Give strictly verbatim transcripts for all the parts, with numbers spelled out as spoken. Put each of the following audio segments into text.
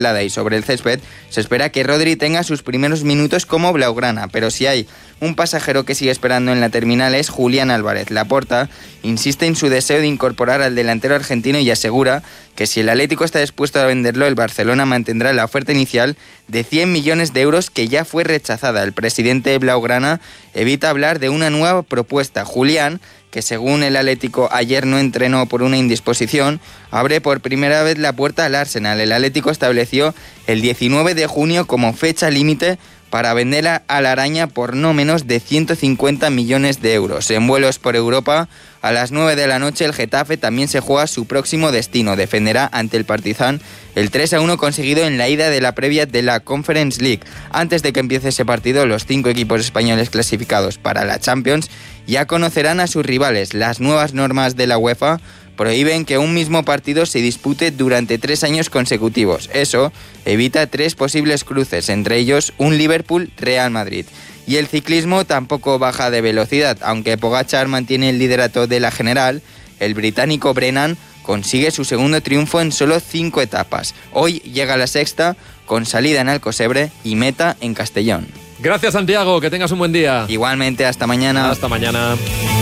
y sobre el césped, se espera que Rodri tenga sus primeros minutos como blaugrana, pero si hay un pasajero que sigue esperando en la terminal es Julián Álvarez. Laporta insiste en su deseo de incorporar al delantero argentino y asegura que si el Atlético está dispuesto a venderlo, el Barcelona mantendrá la oferta inicial de cien millones de euros que ya fue rechazada. El presidente blaugrana evita hablar de una nueva propuesta. Julián, que según el Atlético ayer no entrenó por una indisposición, abre por primera vez la puerta al Arsenal. El Atlético estableció el diecinueve de junio como fecha límite para vender a la araña por no menos de ciento cincuenta millones de euros. En vuelos por Europa, a las nueve de la noche, el Getafe también se juega su próximo destino. Defenderá ante el Partizan el tres a uno conseguido en la ida de la previa de la Conference League. Antes de que empiece ese partido, los cinco equipos españoles clasificados para la Champions ya conocerán a sus rivales. Las nuevas normas de la UEFA prohíben que un mismo partido se dispute durante tres años consecutivos. Eso evita tres posibles cruces, entre ellos un Liverpool-Real Madrid. Y el ciclismo tampoco baja de velocidad. Aunque Pogačar mantiene el liderato de la general, el británico Brennan consigue su segundo triunfo en solo cinco etapas. Hoy llega la sexta, con salida en Alcocebre y meta en Castellón. Gracias, Santiago, que tengas un buen día. Igualmente, hasta mañana. Hasta mañana.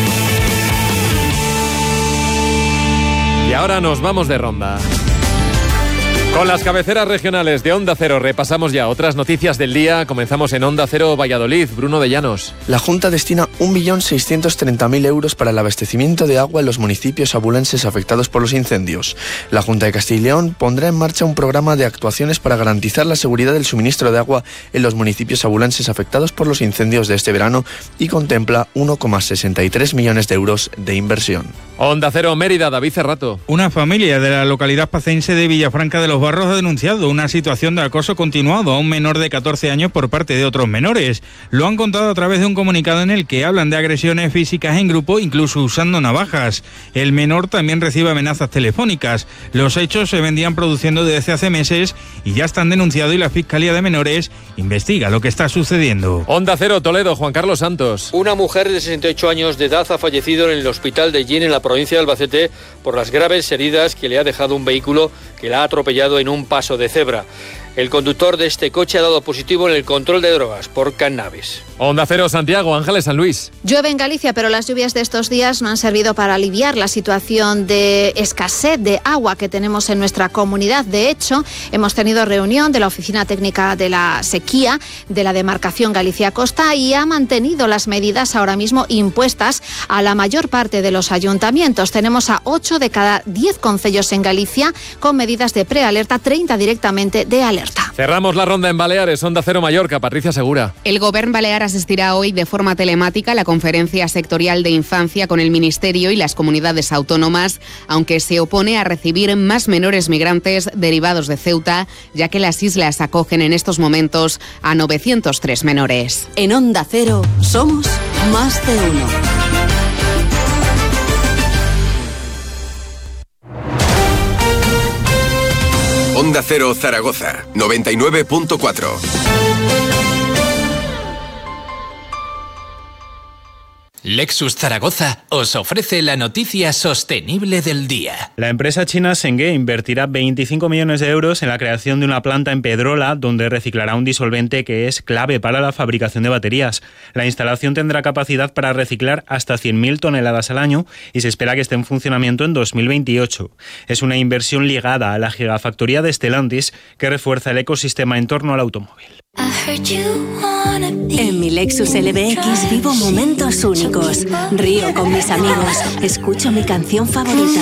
Y ahora nos vamos de ronda. Con las cabeceras regionales de Onda Cero repasamos ya otras noticias del día. Comenzamos en Onda Cero Valladolid. Bruno de Llanos. La Junta destina un millón seiscientos treinta mil euros para el abastecimiento de agua en los municipios abulenses afectados por los incendios. La Junta de Castilla y León pondrá en marcha un programa de actuaciones para garantizar la seguridad del suministro de agua en los municipios abulenses afectados por los incendios de este verano y contempla uno coma sesenta y tres millones de euros de inversión. Onda Cero Mérida, David Cerrato. Una familia de la localidad pacense de Villafranca de los Barros ha denunciado una situación de acoso continuado a un menor de catorce años por parte de otros menores. Lo han contado a través de un comunicado en el que hablan de agresiones físicas en grupo, incluso usando navajas. El menor también recibe amenazas telefónicas. Los hechos se vendían produciendo desde hace meses y ya están denunciados y la Fiscalía de Menores investiga lo que está sucediendo. Onda Cero Toledo, Juan Carlos Santos. Una mujer de sesenta y ocho años de edad ha fallecido en el hospital de Yin en la provincia de Albacete por las graves heridas que le ha dejado un vehículo que la ha atropellado en un paso de cebra. El conductor de este coche ha dado positivo en el control de drogas por cannabis. Onda Cero Santiago, Ángeles San Luis. Llueve en Galicia, pero las lluvias de estos días no han servido para aliviar la situación de escasez de agua que tenemos en nuestra comunidad. De hecho, hemos tenido reunión de la Oficina Técnica de la Sequía de la demarcación Galicia-Costa y ha mantenido las medidas ahora mismo impuestas a la mayor parte de los ayuntamientos. Tenemos a ocho de cada diez concellos en Galicia con medidas de prealerta, treinta directamente de alerta. Cerramos la ronda en Baleares, Onda Cero Mallorca, Patricia Segura. El Govern Balear asistirá hoy de forma telemática a la conferencia sectorial de infancia con el Ministerio y las comunidades autónomas, aunque se opone a recibir más menores migrantes derivados de Ceuta, ya que las islas acogen en estos momentos a novecientos tres menores. En Onda Cero somos más de uno. Onda Cero Zaragoza, noventa y nueve punto cuatro. Lexus Zaragoza os ofrece la noticia sostenible del día. La empresa china Zhenghe invertirá veinticinco millones de euros en la creación de una planta en Pedrola donde reciclará un disolvente que es clave para la fabricación de baterías. La instalación tendrá capacidad para reciclar hasta cien mil toneladas al año y se espera que esté en funcionamiento en dos mil veintiocho. Es una inversión ligada a la gigafactoría de Stellantis que refuerza el ecosistema en torno al automóvil. En mi Lexus L B X vivo momentos únicos. Río con mis amigos, escucho mi canción favorita.